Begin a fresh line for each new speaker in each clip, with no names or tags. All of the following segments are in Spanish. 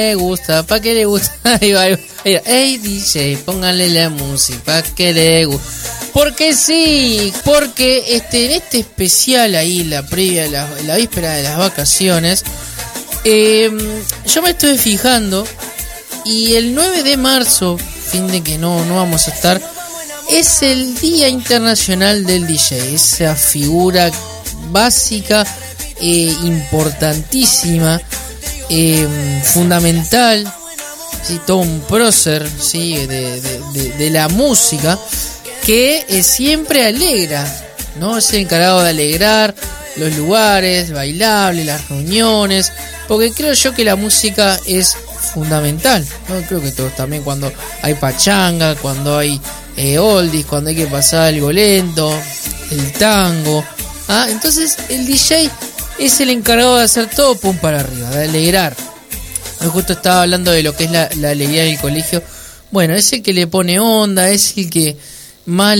le gusta, pa' que le gusta. Ahí va, ahí va. Ey DJ, póngale la música, pa' que le gusta. Porque sí, porque en este especial ahí, la previa, la víspera de las vacaciones, yo me estuve fijando y el 9 de marzo, fin de que no vamos a estar, es el Día Internacional del DJ, esa figura básica, importantísima, fundamental, ¿sí? Todo un prócer, ¿sí? de la música, que siempre alegra, ¿no? Es el encargado de alegrar los lugares bailables, las reuniones, porque creo yo que la música es fundamental, ¿no? Creo que todos también, cuando hay pachanga, cuando hay oldies, cuando hay que pasar algo lento, el tango, entonces el DJ es el encargado de hacer todo pum para arriba, de alegrar. Hoy justo estaba hablando de lo que es la alegría del colegio. Bueno, es el que le pone onda, es el que más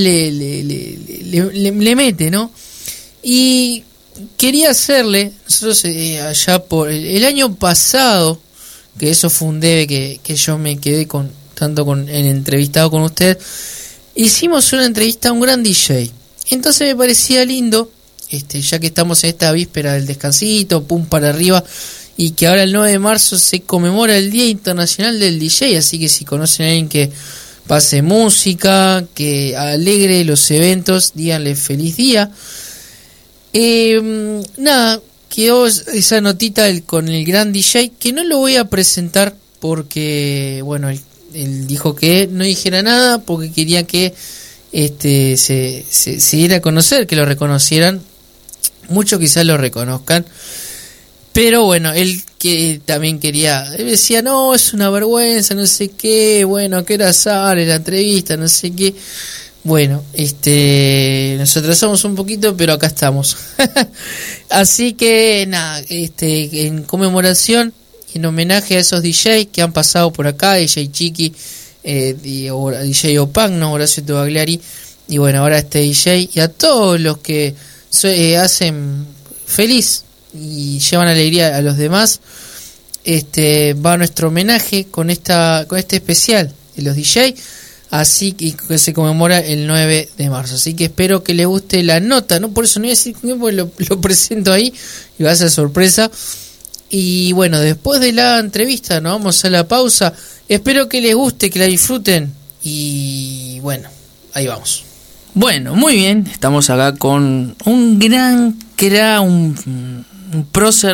le mete, ¿no? Y quería hacerle, nosotros allá por el año pasado, que eso fue un debe que yo me quedé en entrevistado con usted, hicimos una entrevista a un gran DJ. Entonces me parecía lindo, ya que estamos en esta víspera del descansito, pum para arriba, y que ahora el 9 de marzo se conmemora el Día Internacional del DJ, así que si conocen a alguien que pase música, que alegre los eventos, díganle feliz día. Nada, quedó esa notita con el gran DJ, que no lo voy a presentar porque, bueno, él dijo que no dijera nada porque quería que se diera a conocer, que lo reconocieran. Muchos quizás lo reconozcan, pero bueno, él que también él decía, no, es una vergüenza, no sé qué, bueno, que era sale la entrevista, no sé qué. Bueno, nos atrasamos un poquito, pero acá estamos. Así que nada, en conmemoración, en homenaje a esos DJs que han pasado por acá, DJ Chiqui, DJ Opagno, Horacio Tobagliari, y bueno, ahora este DJ, y a todos los que hacen feliz y llevan alegría a los demás, va nuestro homenaje con este especial de los DJ, así que se conmemora el 9 de marzo. Así que espero que les guste la nota, ¿no? Por eso no voy a decir que lo presento ahí y va a ser sorpresa. Y bueno, después de la entrevista nos vamos a la pausa. Espero que les guste, que la disfruten. Y bueno, ahí vamos. Bueno, muy bien, estamos acá con un gran un prócer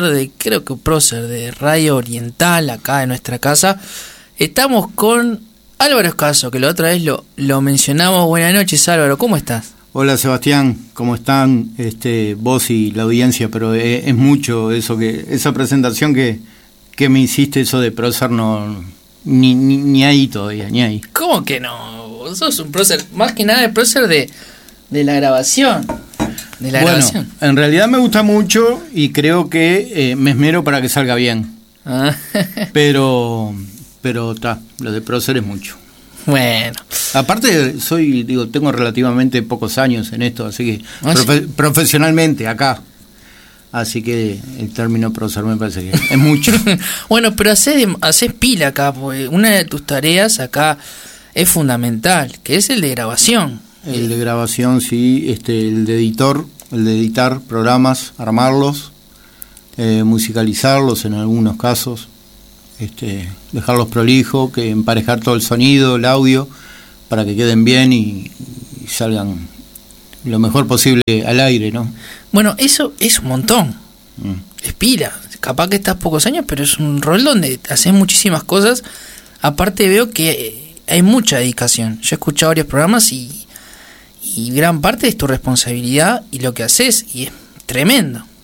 de Radio Oriental acá en nuestra casa. Estamos con Álvaro Escaso, que la otra vez lo mencionamos. Buenas noches, Álvaro, ¿cómo estás?
Hola, Sebastián, ¿cómo están vos y la audiencia? Pero es mucho esa presentación que me hiciste, eso de prócer, no ni ahí todavía, ni ahí.
¿Cómo que no? Vos sos un prócer, más que nada el prócer de la grabación. Grabación.
En realidad me gusta mucho y creo que me esmero para que salga bien. Pero lo de prócer es mucho.
Bueno.
Aparte tengo relativamente pocos años en esto, así que profesionalmente acá. Así que el término prócer me parece que es mucho.
Bueno, pero haces pila acá, porque una de tus tareas acá es fundamental, que es el de grabación.
El de grabación, sí, el de editar programas, armarlos, musicalizarlos en algunos casos, dejarlos prolijos, que emparejar todo el sonido, el audio, para que queden bien y salgan lo mejor posible al aire, ¿no?
Bueno, eso es un montón. Es pila. Capaz que estás pocos años, pero es un rol donde haces muchísimas cosas. Aparte veo que hay mucha dedicación. Yo he escuchado varios programas y gran parte es tu responsabilidad y lo que haces, y es tremendo.